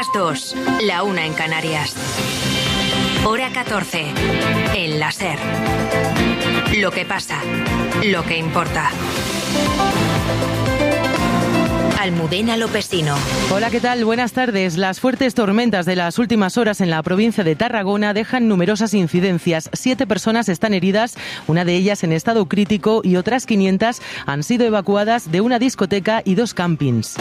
las 2, la 1 en Canarias. Hora 14, en la SER. Lo que pasa, lo que importa. Almudena Lopesino. Hola, ¿qué tal? Buenas tardes. Las fuertes tormentas de las últimas horas en la provincia de Tarragona dejan numerosas incidencias. 7 personas están heridas, una de ellas en estado crítico, y otras 500 han sido evacuadas de una discoteca y 2 campings.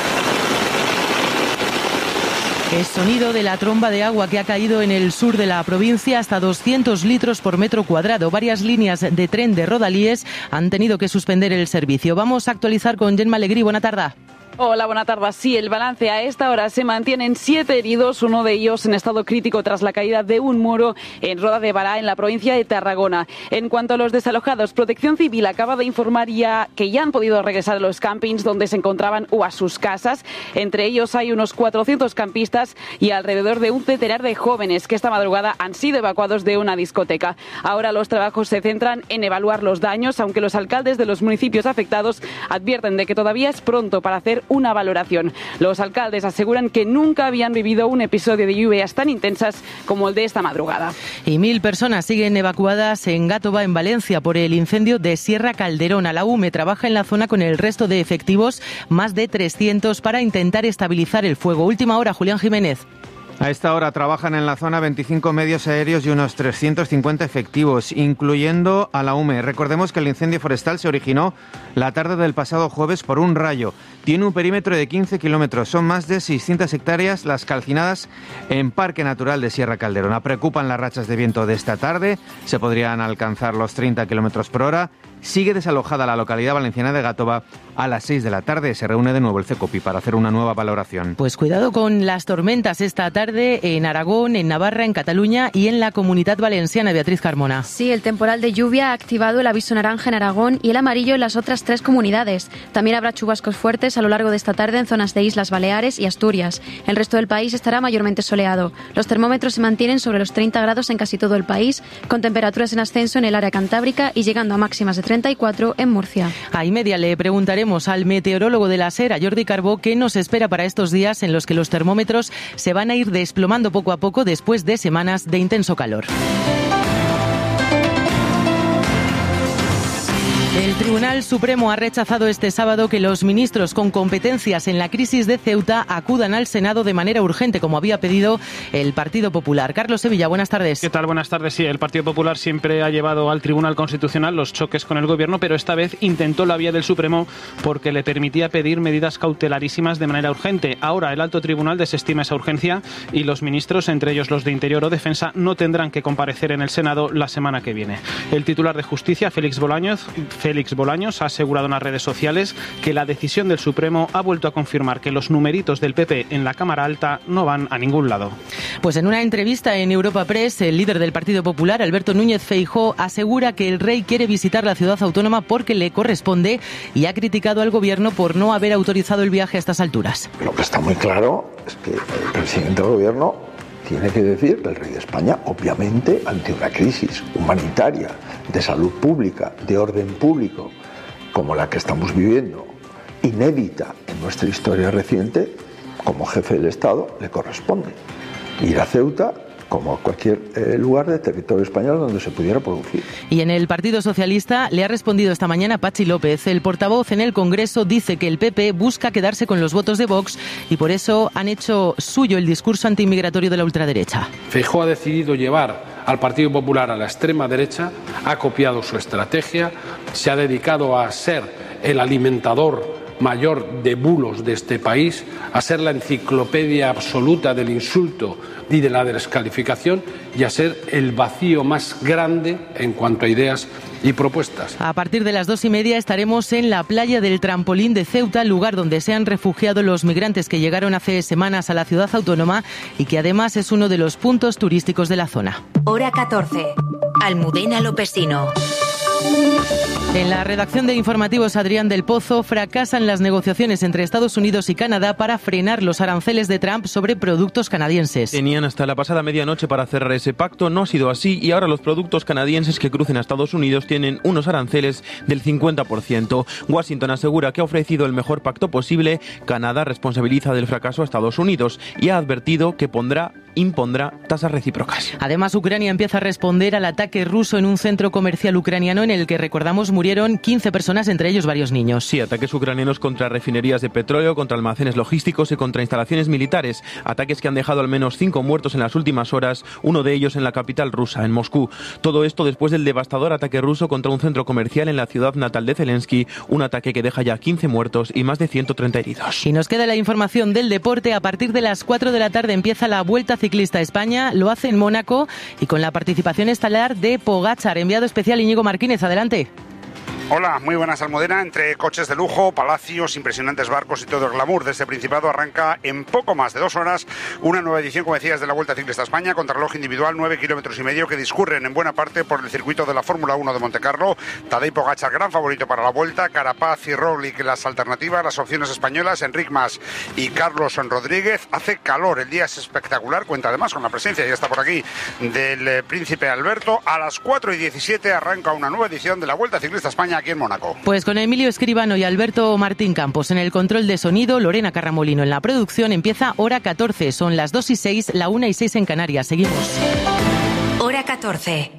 El sonido de la tromba de agua que ha caído en el sur de la provincia, hasta 200 litros por metro cuadrado. Varias líneas de tren de Rodalies han tenido que suspender el servicio. Vamos a actualizar con Gemma Alegrí. Buena tarde. Hola, buena tarde. Sí, el balance a esta hora se mantienen 7 heridos, uno de ellos en estado crítico tras la caída de un muro en Roda de Bará, en la provincia de Tarragona. En cuanto a los desalojados, Protección Civil acaba de informar que ya han podido regresar a los campings donde se encontraban o a sus casas. Entre ellos hay unos 400 campistas y alrededor de un centenar de jóvenes que esta madrugada han sido evacuados de una discoteca. Ahora los trabajos se centran en evaluar los daños, aunque los alcaldes de los municipios afectados advierten de que todavía es pronto para hacer una valoración. Los alcaldes aseguran que nunca habían vivido un episodio de lluvias tan intensas como el de esta madrugada. Y 1.000 personas siguen evacuadas en Gàtova, en Valencia, por el incendio de Sierra Calderona. La UME trabaja en la zona con el resto de efectivos, más de 300, para intentar estabilizar el fuego. Última hora, Julián Jiménez. A esta hora trabajan en la zona 25 medios aéreos y unos 350 efectivos, incluyendo a la UME. Recordemos que el incendio forestal se originó la tarde del pasado jueves por un rayo. Tiene un perímetro de 15 kilómetros. Son más de 600 hectáreas las calcinadas en Parque Natural de Sierra Calderona. Preocupan las rachas de viento de esta tarde. Se podrían alcanzar los 30 kilómetros por hora. Sigue desalojada la localidad valenciana de Gàtova. A las 6 de la tarde se reúne de nuevo el CECOPI para hacer una nueva valoración. Pues cuidado con las tormentas esta tarde en Aragón, en Navarra, en Cataluña y en la Comunidad Valenciana. Beatriz Carmona. Sí, el temporal de lluvia ha activado el aviso naranja en Aragón y el amarillo en las otras 3 comunidades. También habrá chubascos fuertes a lo largo de esta tarde en zonas de Islas Baleares y Asturias. El resto del país estará mayormente soleado. Los termómetros se mantienen sobre los 30 grados en casi todo el país, con temperaturas en ascenso en el área cantábrica y llegando a máximas de 34 en Murcia. A y media le preguntaremos al meteorólogo de la SER, a Jordi Carbó, qué nos espera para estos días en los que los termómetros se van a ir desplomando poco a poco después de semanas de intenso calor. El Tribunal Supremo ha rechazado este sábado que los ministros con competencias en la crisis de Ceuta acudan al Senado de manera urgente, como había pedido el Partido Popular. Carlos Sevilla, buenas tardes. ¿Qué tal? Buenas tardes. Sí, el Partido Popular siempre ha llevado al Tribunal Constitucional los choques con el Gobierno, pero esta vez intentó la vía del Supremo porque le permitía pedir medidas cautelarísimas de manera urgente. Ahora el Alto Tribunal desestima esa urgencia y los ministros, entre ellos los de Interior o Defensa, no tendrán que comparecer en el Senado la semana que viene. El titular de Justicia, Félix Bolaños, ha asegurado en las redes sociales que la decisión del Supremo ha vuelto a confirmar que los numeritos del PP en la Cámara Alta no van a ningún lado. Pues en una entrevista en Europa Press, el líder del Partido Popular, Alberto Núñez Feijóo, asegura que el rey quiere visitar la ciudad autónoma porque le corresponde y ha criticado al Gobierno por no haber autorizado el viaje a estas alturas. Lo que está muy claro es que el presidente del Gobierno tiene que decir que el rey de España, obviamente, ante una crisis humanitaria, de salud pública, de orden público, como la que estamos viviendo, inédita en nuestra historia reciente, como jefe del Estado, le corresponde ir a Ceuta como a cualquier lugar de territorio español donde se pudiera producir. Y en el Partido Socialista le ha respondido esta mañana Patxi López. El portavoz en el Congreso dice que el PP busca quedarse con los votos de Vox y por eso han hecho suyo el discurso antiinmigratorio de la ultraderecha. Feijóo ha decidido llevar al Partido Popular a la extrema derecha, ha copiado su estrategia, se ha dedicado a ser el alimentador mayor de bulos de este país, a ser la enciclopedia absoluta del insulto y de la descalificación y a ser el vacío más grande en cuanto a ideas y propuestas. A partir de las 2:30 estaremos en la playa del Trampolín de Ceuta, lugar donde se han refugiado los migrantes que llegaron hace semanas a la ciudad autónoma y que además es uno de los puntos turísticos de la zona. Hora 14. Almudena Lopesino. En la redacción de Informativos, Adrián del Pozo, fracasan las negociaciones entre Estados Unidos y Canadá para frenar los aranceles de Trump sobre productos canadienses. Tenían hasta la pasada medianoche para cerrar ese pacto, no ha sido así y ahora los productos canadienses que crucen a Estados Unidos tienen unos aranceles del 50%. Washington asegura que ha ofrecido el mejor pacto posible. Canadá responsabiliza del fracaso a Estados Unidos y ha advertido que impondrá tasas recíprocas. Además, Ucrania empieza a responder al ataque ruso en un centro comercial ucraniano en el que, recordamos, murieron 15 personas, entre ellos varios niños. Sí, ataques ucranianos contra refinerías de petróleo, contra almacenes logísticos y contra instalaciones militares. Ataques que han dejado al menos 5 muertos en las últimas horas, uno de ellos en la capital rusa, en Moscú. Todo esto después del devastador ataque ruso contra un centro comercial en la ciudad natal de Zelensky, un ataque que deja ya 15 muertos y más de 130 heridos. Y nos queda la información del deporte. A partir de las 4 de la tarde empieza la Vuelta Ciclista a España, lo hace en Mónaco y con la participación estelar de Pogačar. Enviado especial Íñigo Martínez, adelante. Hola, muy buenas, Almudena. Entre coches de lujo, palacios, impresionantes barcos y todo el glamour de este Principado arranca en poco más de 2 horas una nueva edición, como decías, de la Vuelta Ciclista a España, contrarreloj individual, 9,5 kilómetros que discurren en buena parte por el circuito de la Fórmula 1 de Montecarlo. Tadej Pogačar, gran favorito para la Vuelta, Carapaz y Roglic las alternativas, las opciones españolas, Enric Mas y Carlos Rodríguez. Hace calor, el día es espectacular, cuenta además con la presencia, ya está por aquí, del Príncipe Alberto. A las 4:17 arranca una nueva edición de la Vuelta Ciclista a España aquí en Mónaco. Pues con Emilio Escribano y Alberto Martín Campos en el control de sonido, Lorena Carramolino en la producción, empieza hora 14. Son las 2:06, la 1:06 en Canarias. Seguimos. Hora 14.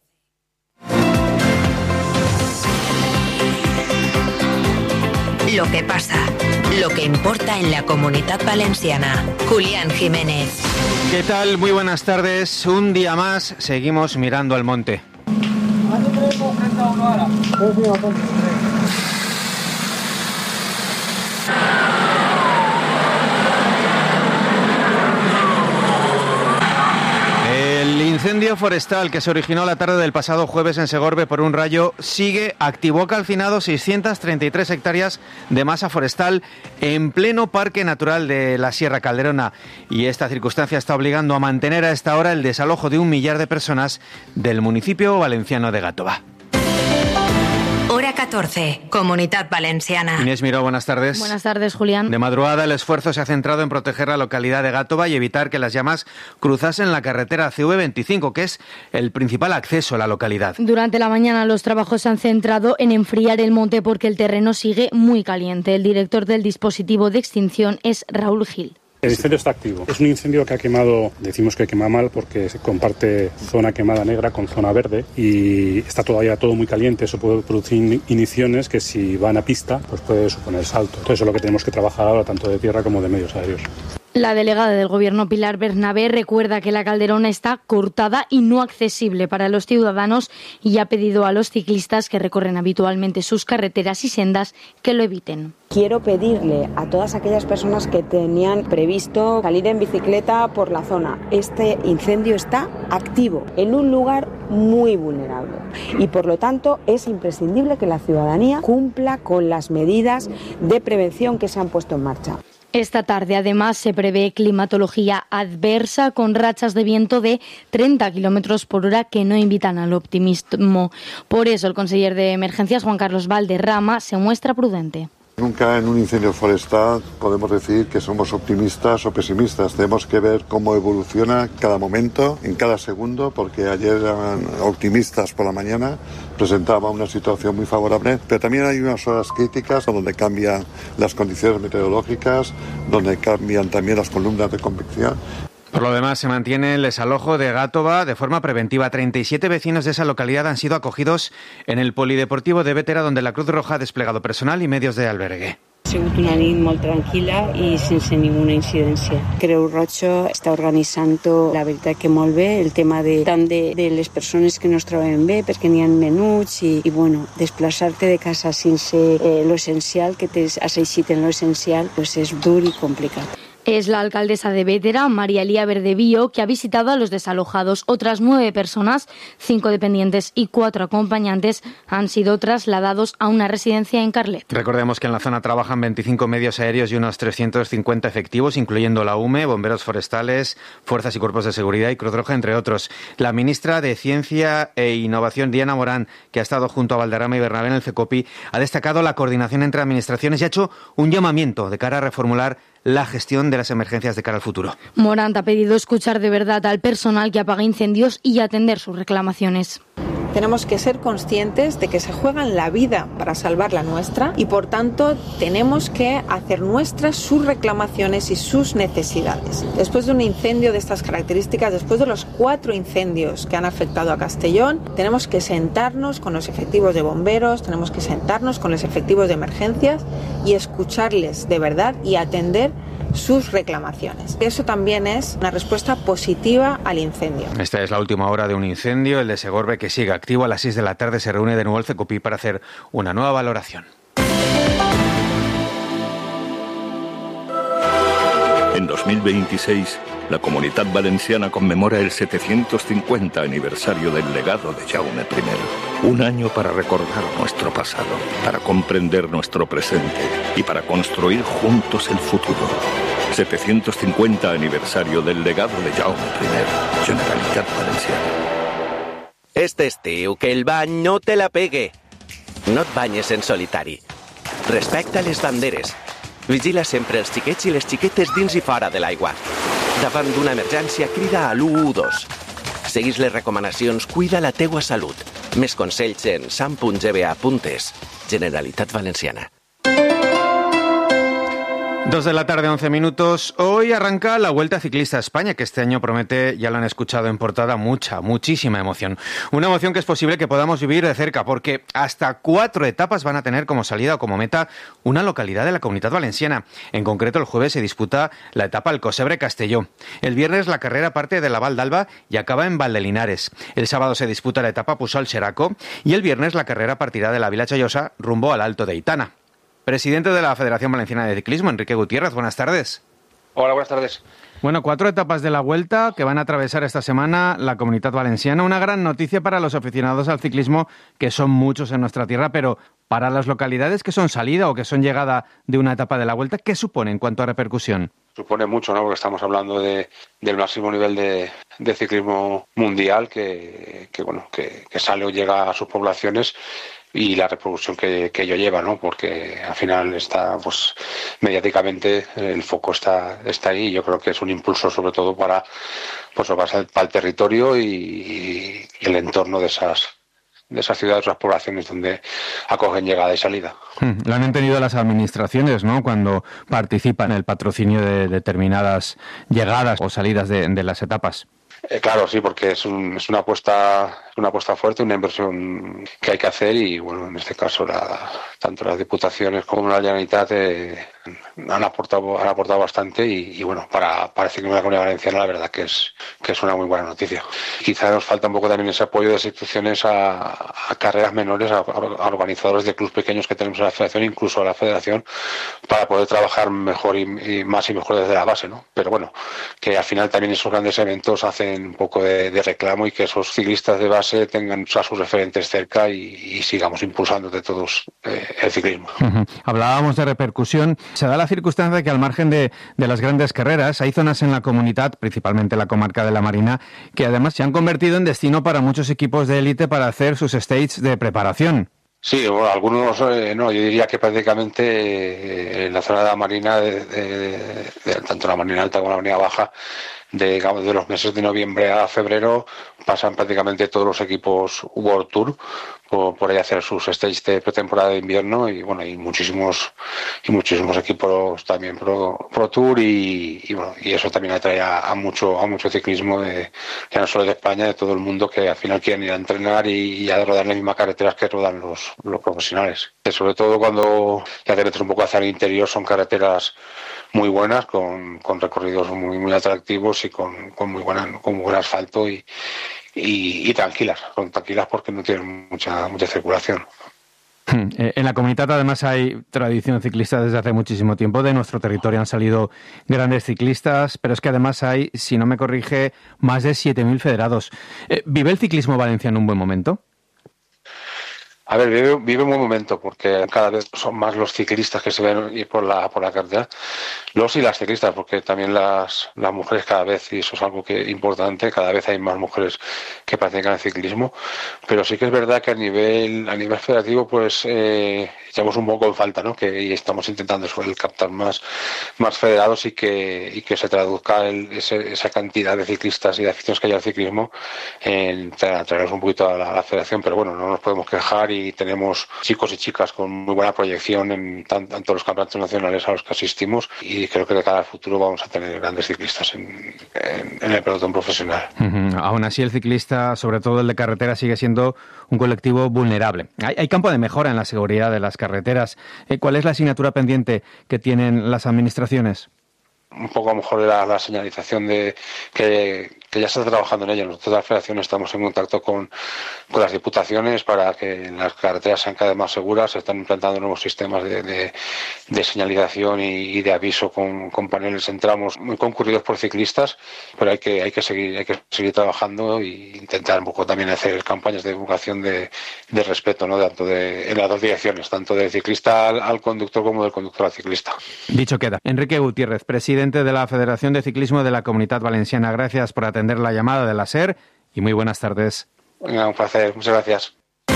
Lo que pasa, lo que importa en la Comunitat Valenciana. Julián Jiménez. ¿Qué tal? Muy buenas tardes. Un día más seguimos mirando al monte. El incendio forestal que se originó la tarde del pasado jueves en Segorbe por un rayo sigue activo. Ha calcinado 633 hectáreas de masa forestal en pleno Parque Natural de la Sierra Calderona. Y esta circunstancia está obligando a mantener a esta hora el desalojo de 1 millar de personas del municipio valenciano de Gàtova. Hora 14, Comunitat Valenciana. Inés Miró, buenas tardes. Buenas tardes, Julián. De madrugada el esfuerzo se ha centrado en proteger la localidad de Gàtova y evitar que las llamas cruzasen la carretera CV25, que es el principal acceso a la localidad. Durante la mañana los trabajos se han centrado en enfriar el monte porque el terreno sigue muy caliente. El director del dispositivo de extinción es Raúl Gil. El incendio está activo. Es un incendio que ha quemado, decimos que quema mal porque se comparte zona quemada negra con zona verde y está todavía todo muy caliente. Eso puede producir igniciones que si van a pista pues puede suponer salto. Entonces eso es lo que tenemos que trabajar ahora tanto de tierra como de medios aéreos. La delegada del Gobierno, Pilar Bernabé, recuerda que la Calderona está cortada y no accesible para los ciudadanos y ha pedido a los ciclistas que recorren habitualmente sus carreteras y sendas que lo eviten. Quiero pedirle a todas aquellas personas que tenían previsto salir en bicicleta por la zona. Este incendio está activo en un lugar muy vulnerable y por lo tanto es imprescindible que la ciudadanía cumpla con las medidas de prevención que se han puesto en marcha. Esta tarde, además, se prevé climatología adversa con rachas de viento de 30 kilómetros por hora que no invitan al optimismo. Por eso, el conseller de Emergencias, Juan Carlos Valderrama, se muestra prudente. Nunca en un incendio forestal podemos decir que somos optimistas o pesimistas. Tenemos que ver cómo evoluciona cada momento, en cada segundo, porque ayer eran optimistas por la mañana, presentaba una situación muy favorable, pero también hay unas horas críticas donde cambian las condiciones meteorológicas, donde cambian también las columnas de convección. Por lo demás, se mantiene el desalojo de Gàtova de forma preventiva. 37 vecinos de esa localidad han sido acogidos en el polideportivo de Bétera, donde la Cruz Roja ha desplegado personal y medios de albergue. Ha sigut una nit molt tranquil·la i sense ninguna incidència. Creu Roja està organitzant, la veritat que molt bé, el tema tant de les persones que no es troben bé, perquè n'hi ha menuts i bueno, desplaçar-te de casa sense lo essencial, que t'has eixit en lo essencial, pues és dur i complicat. Es la alcaldesa de Bétera, María Elía Verdevío, que ha visitado a los desalojados. Otras 9 personas, 5 dependientes y 4 acompañantes, han sido trasladados a una residencia en Carlet. Recordemos que en la zona trabajan 25 medios aéreos y unos 350 efectivos, incluyendo la UME, bomberos forestales, fuerzas y cuerpos de seguridad y Cruz Roja, entre otros. La ministra de Ciencia e Innovación, Diana Morán, que ha estado junto a Valderrama y Bernabé en el CECOPI, ha destacado la coordinación entre administraciones y ha hecho un llamamiento de cara a reformular la gestión de las emergencias de cara al futuro. Morant ha pedido escuchar de verdad al personal que apaga incendios y atender sus reclamaciones. Tenemos que ser conscientes de que se juegan la vida para salvar la nuestra y, por tanto, tenemos que hacer nuestras sus reclamaciones y sus necesidades. Después de un incendio de estas características, después de los 4 incendios que han afectado a Castellón, tenemos que sentarnos con los efectivos de bomberos, tenemos que sentarnos con los efectivos de emergencias y escucharles de verdad y atender sus reclamaciones. Eso también es una respuesta positiva al incendio. Esta es la última hora de un incendio, el de Segorbe, que sigue activo. A las 6 de la tarde se reúne de nuevo el CECOPI para hacer una nueva valoración. En 2026, la Comunitat Valenciana conmemora el 750 aniversario del legado de Jaume I. Un año para recordar nuestro pasado, para comprender nuestro presente y para construir juntos el futuro. 750 aniversario del legado de Jaume I. Generalitat Valenciana. Este estiu, que el bany no te la pegue. No et banyes en solitari. Respecta les banderes. Vigila sempre els xiquets i les xiquetes dins i fora de l'aigua. Davant d'una emergència, crida a l'112. Seguís les recomanacions, cuida la teua salut. Més consells en sam.gba.es. Generalitat Valenciana. 2 de la tarde, 11 minutos. Hoy arranca la Vuelta Ciclista a España, que este año promete, ya lo han escuchado en portada, muchísima emoción. Una emoción que es posible que podamos vivir de cerca, porque hasta 4 etapas van a tener como salida o como meta una localidad de la Comunitat Valenciana. En concreto, el jueves se disputa la etapa Alcocebre-Castelló. El viernes la carrera parte de la Val d'Alba y acaba en Valdelinares. El sábado se disputa la etapa Puçol-Xeraco y el viernes la carrera partirá de la Vila Chollosa rumbo al Alto de Aitana. Presidente de la Federación Valenciana de Ciclismo, Enrique Gutiérrez, buenas tardes. Hola, buenas tardes. Bueno, 4 etapas de la Vuelta que van a atravesar esta semana la Comunitat Valenciana. Una gran noticia para los aficionados al ciclismo, que son muchos en nuestra tierra, pero para las localidades que son salida o que son llegada de una etapa de la Vuelta, ¿qué supone en cuanto a repercusión? Supone mucho, ¿no? Porque estamos hablando del máximo nivel de ciclismo mundial que sale o llega a sus poblaciones, y la repercusión que ello lleva, ¿no? Porque al final está, pues, mediáticamente el foco está ahí. Yo creo que es un impulso sobre todo para el territorio y el entorno de esas ciudades, esas poblaciones donde acogen llegada y salida. Lo han entendido las administraciones, ¿no? Cuando participan en el patrocinio de determinadas llegadas o salidas de las etapas. Claro, sí, porque es una apuesta fuerte, una inversión que hay que hacer y, bueno, en este caso tanto las diputaciones como la Generalitat han aportado bastante y bueno, para el ciclismo de la Comunidad Valenciana la verdad que es una muy buena noticia. Quizá nos falta un poco también ese apoyo de las instituciones a carreras menores, a organizadores de clubes pequeños que tenemos en la Federación, incluso a la Federación, para poder trabajar mejor y más desde la base, ¿no? Pero bueno, que al final también esos grandes eventos hacen un poco de reclamo y que esos ciclistas de base tengan a sus referentes cerca y sigamos impulsando de todos el ciclismo. Hablábamos de repercusión. Se da la circunstancia de que al margen de las grandes carreras hay zonas en la comunidad, principalmente la comarca de la Marina, que además se han convertido en destino para muchos equipos de élite para hacer sus stages de preparación. Sí, bueno, algunos no, yo diría que prácticamente en la zona de la Marina, tanto la Marina Alta como la Marina Baja, de los meses de noviembre a febrero pasan prácticamente todos los equipos World Tour por ahí a hacer sus stages de pretemporada de invierno y bueno, y muchísimos equipos también Pro Tour y eso también atrae a mucho ciclismo ya no solo de España, de todo el mundo, que al final quieren ir a entrenar y a rodar las mismas carreteras que rodan los profesionales. Sobre todo cuando ya te metes un poco hacia el interior, son carreteras muy buenas, con recorridos muy atractivos y con muy buen asfalto y tranquilas porque no tienen mucha circulación. En la Comunitat además hay tradición ciclista desde hace muchísimo tiempo. De nuestro territorio han salido grandes ciclistas, pero es que además hay, si no me corrige, más de 7.000 federados. ¿Vive el ciclismo valenciano un buen momento? A ver, vive un buen momento porque cada vez son más los ciclistas que se ven ir por la carretera, los y las ciclistas, porque también las mujeres cada vez, y eso es algo que importante, cada vez hay más mujeres que practican el ciclismo, pero sí que es verdad que a nivel federativo pues echamos un poco en falta, ¿no? Y estamos intentando captar más federados y que se traduzca esa cantidad de ciclistas y de aficiones que hay al ciclismo en traerlos un poquito a la federación, pero bueno, no nos podemos quejar y tenemos chicos y chicas con muy buena proyección en tanto los campeonatos nacionales a los que asistimos, y creo que de cara al futuro vamos a tener grandes ciclistas en el pelotón profesional. Aún así, el ciclista, sobre todo el de carretera, sigue siendo un colectivo vulnerable. Hay campo de mejora en la seguridad de las carreteras. ¿Cuál es la asignatura pendiente que tienen las administraciones? Un poco a lo mejor la señalización de que ya se está trabajando en ello. Nosotros de la Federación estamos en contacto con las diputaciones para que las carreteras sean cada vez más seguras. Se están implantando nuevos sistemas de señalización y de aviso con paneles en tramos muy concurridos por ciclistas, pero hay que seguir trabajando e intentar un poco también hacer campañas de divulgación de respeto, ¿no? En las dos direcciones, tanto del ciclista al conductor como del conductor al ciclista. Dicho queda. Enrique Gutiérrez, presidente de la Federación de Ciclismo de la Comunitat Valenciana, gracias por atender la llamada de la SER y muy buenas tardes. Venga, un placer, muchas gracias.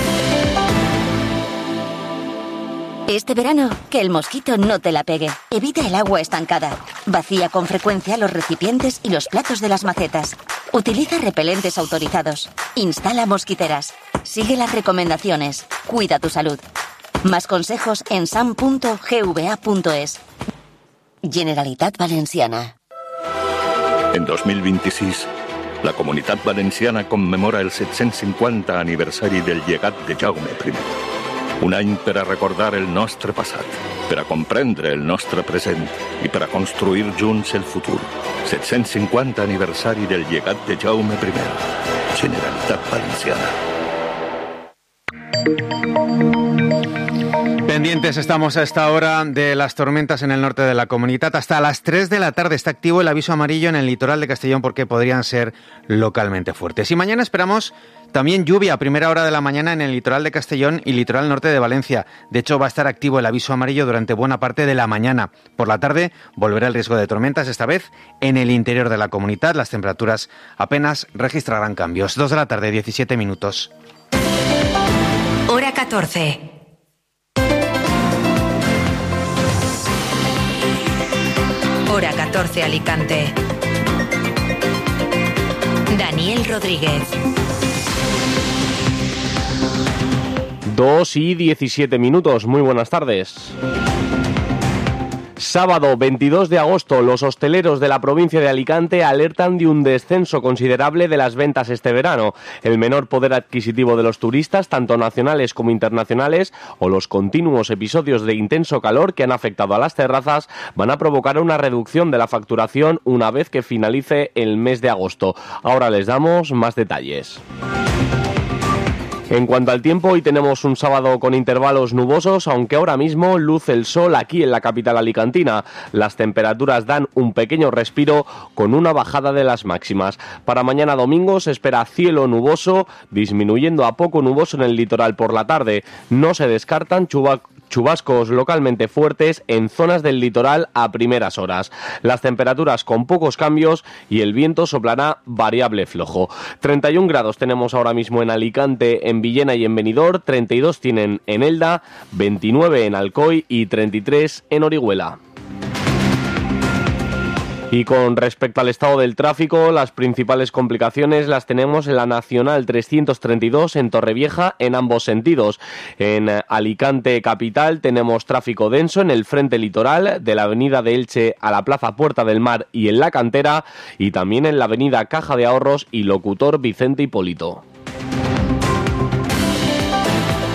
Este verano, que el mosquito no te la pegue. Evita el agua estancada. Vacía con frecuencia los recipientes y los platos de las macetas. Utiliza repelentes autorizados. Instala mosquiteras. Sigue las recomendaciones. Cuida tu salud. Más consejos en sam.gva.es. Generalitat Valenciana. En 2026, la Comunitat Valenciana commemora el 750 aniversari del llegat de Jaume I. Un any per a recordar el nostre passat, per a comprendre el nostre present i per a construir junts el futur. 750 aniversari del llegat de Jaume I. Generalitat Valenciana. Pendientes estamos a esta hora de las tormentas en el norte de la Comunitat. Hasta las 3 de la tarde está activo el aviso amarillo en el litoral de Castellón porque podrían ser localmente fuertes. Y mañana esperamos también lluvia a primera hora de la mañana en el litoral de Castellón y litoral norte de Valencia. De hecho, va a estar activo el aviso amarillo durante buena parte de la mañana. Por la tarde volverá el riesgo de tormentas, esta vez en el interior de la Comunitat. Las temperaturas apenas registrarán cambios. 2 de la tarde, 17 minutos. Hora 14. Hora 14 Alicante. Daniel Rodríguez. 2:17 minutos. Muy buenas tardes. Sábado 22 de agosto, los hosteleros de la provincia de Alicante alertan de un descenso considerable de las ventas este verano. El menor poder adquisitivo de los turistas, tanto nacionales como internacionales, o los continuos episodios de intenso calor que han afectado a las terrazas, van a provocar una reducción de la facturación una vez que finalice el mes de agosto. Ahora les damos más detalles. En cuanto al tiempo, hoy tenemos un sábado con intervalos nubosos, aunque ahora mismo luce el sol aquí en la capital alicantina. Las temperaturas dan un pequeño respiro con una bajada de las máximas. Para mañana domingo se espera cielo nuboso, disminuyendo a poco nuboso en el litoral por la tarde. No se descartan chubascos localmente fuertes en zonas del litoral a primeras horas. Las temperaturas con pocos cambios y el viento soplará variable flojo. 31 grados tenemos ahora mismo en Alicante, en Villena y en Benidorm, 32 tienen en Elda, 29 en Alcoy y 33 en Orihuela. Y con respecto al estado del tráfico, las principales complicaciones las tenemos en la Nacional 332 en Torrevieja en ambos sentidos. En Alicante capital tenemos tráfico denso en el frente litoral de la avenida de Elche a la plaza Puerta del Mar y en La Cantera, y también en la avenida Caja de Ahorros y Locutor Vicente Hipólito.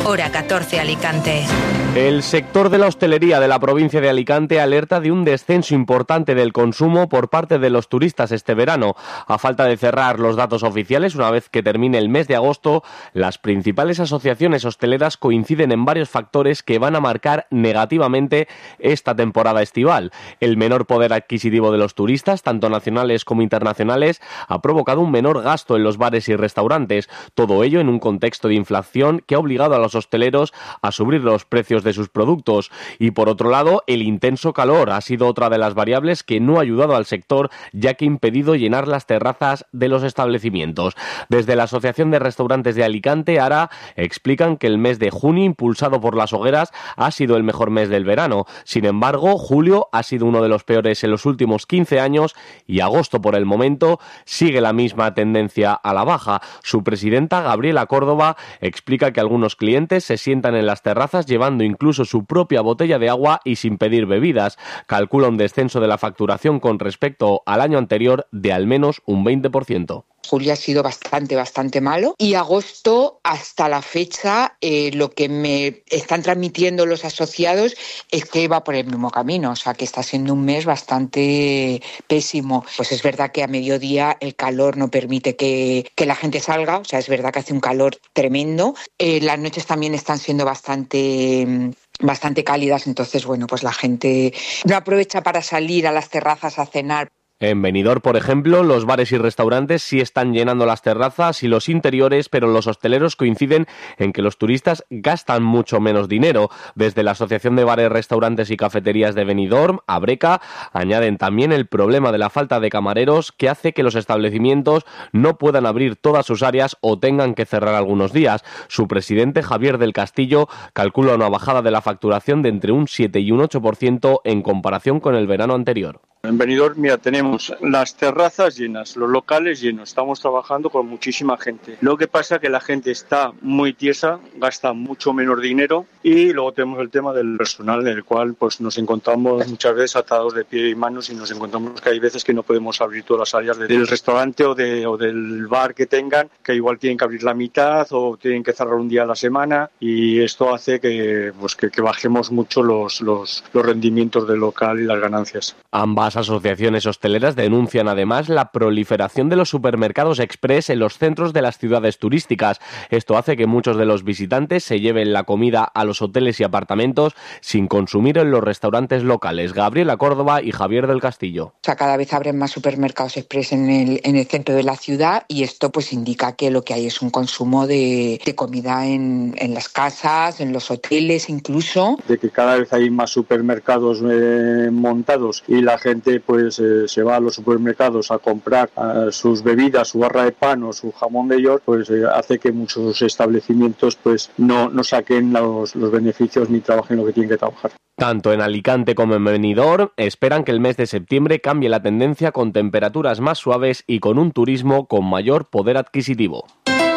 Hora 14 Alicante. El sector de la hostelería de la provincia de Alicante alerta de un descenso importante del consumo por parte de los turistas este verano. A falta de cerrar los datos oficiales, una vez que termine el mes de agosto, las principales asociaciones hosteleras coinciden en varios factores que van a marcar negativamente esta temporada estival. El menor poder adquisitivo de los turistas, tanto nacionales como internacionales, ha provocado un menor gasto en los bares y restaurantes. Todo ello en un contexto de inflación que ha obligado a los hosteleros a subir los precios de sus productos. Y por otro lado, el intenso calor ha sido otra de las variables que no ha ayudado al sector, ya que ha impedido llenar las terrazas de los establecimientos. Desde la Asociación de Restaurantes de Alicante, ARA, explican que el mes de junio, impulsado por las hogueras, ha sido el mejor mes del verano. Sin embargo, julio ha sido uno de los peores en los últimos 15 años y agosto, por el momento, sigue la misma tendencia a la baja. Su presidenta, Gabriela Córdoba, explica que algunos clientes se sientan en las terrazas llevando incluso su propia botella de agua y sin pedir bebidas. Calcula un descenso de la facturación con respecto al año anterior de al menos un 20%. Julio ha sido bastante malo y agosto hasta la fecha lo que me están transmitiendo los asociados es que va por el mismo camino, o sea que está siendo un mes bastante pésimo. Pues es verdad que a mediodía el calor no permite que la gente salga, o sea es verdad que hace un calor tremendo. Las noches también están siendo bastante cálidas, entonces bueno, pues la gente no aprovecha para salir a las terrazas a cenar. En Benidorm, por ejemplo, los bares y restaurantes sí están llenando las terrazas y los interiores, pero los hosteleros coinciden en que los turistas gastan mucho menos dinero. Desde la Asociación de Bares, Restaurantes y Cafeterías de Benidorm, Abreca, añaden también el problema de la falta de camareros que hace que los establecimientos no puedan abrir todas sus áreas o tengan que cerrar algunos días. Su presidente, Javier del Castillo, calcula una bajada de la facturación de entre un 7 y un 8% en comparación con el verano anterior. En Benidorm, mira, tenemos las terrazas llenas, los locales llenos, estamos trabajando con muchísima gente. Lo que pasa es que la gente está muy tiesa, gasta mucho menos dinero y luego tenemos el tema del personal, en el cual pues nos encontramos muchas veces atados de pie y manos y nos encontramos que hay veces que no podemos abrir todas las áreas del restaurante o del bar que tengan, que igual tienen que abrir la mitad o tienen que cerrar un día a la semana y esto hace que bajemos mucho los rendimientos del local y las ganancias. Ambas asociaciones hosteleras denuncian además la proliferación de los supermercados express en los centros de las ciudades turísticas. Esto hace que muchos de los visitantes se lleven la comida a los hoteles y apartamentos sin consumir en los restaurantes locales. Gabriela Córdoba y Javier del Castillo. O sea, cada vez abren más supermercados express en el centro de la ciudad y esto pues indica que lo que hay es un consumo de comida en las casas, en los hoteles incluso. De que cada vez hay más supermercados montados y la gente pues se va a los supermercados a comprar sus bebidas, su barra de pan o su jamón de york, pues hace que muchos establecimientos pues no saquen los beneficios ni trabajen lo que tienen que trabajar. Tanto en Alicante como en Benidorm esperan que el mes de septiembre cambie la tendencia con temperaturas más suaves y con un turismo con mayor poder adquisitivo.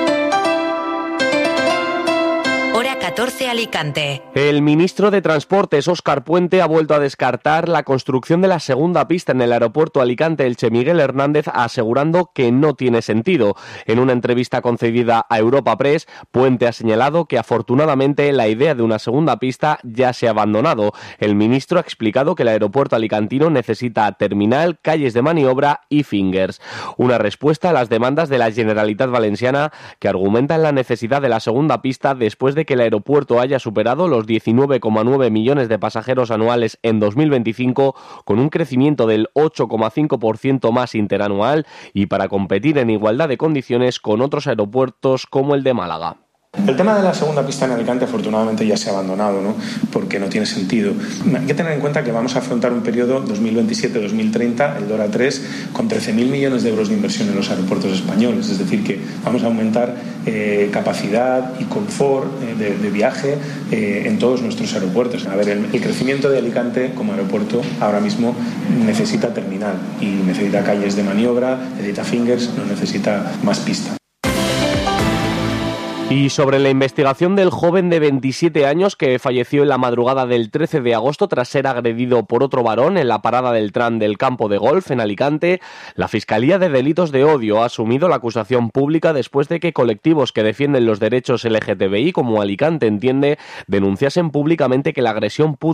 Hora 14 Alicante. El ministro de Transportes, Óscar Puente, ha vuelto a descartar la construcción de la segunda pista en el aeropuerto Alicante-Elche Miguel Hernández, asegurando que no tiene sentido. En una entrevista concedida a Europa Press, Puente ha señalado que afortunadamente la idea de una segunda pista ya se ha abandonado. El ministro ha explicado que el aeropuerto alicantino necesita terminal, calles de maniobra y fingers. Una respuesta a las demandas de la Generalitat Valenciana, que argumentan la necesidad de la segunda pista después de que el aeropuerto haya superado los 19,9 millones de pasajeros anuales en 2025, con un crecimiento del 8,5% más interanual y para competir en igualdad de condiciones con otros aeropuertos como el de Málaga. El tema de la segunda pista en Alicante afortunadamente ya se ha abandonado, ¿no? Porque no tiene sentido. Hay que tener en cuenta que vamos a afrontar un periodo 2027-2030, el DORA 3, con 13.000 millones de euros de inversión en los aeropuertos españoles. Es decir, que vamos a aumentar capacidad y confort de viaje en todos nuestros aeropuertos. A ver, el crecimiento de Alicante como aeropuerto ahora mismo necesita terminal y necesita calles de maniobra, necesita fingers, no necesita más pista. Y sobre la investigación del joven de 27 años que falleció en la madrugada del 13 de agosto tras ser agredido por otro varón en la parada del tram del campo de golf en Alicante, la Fiscalía de Delitos de Odio ha asumido la acusación pública después de que colectivos que defienden los derechos LGTBI, como Alicante entiende, denunciasen públicamente que la agresión pudo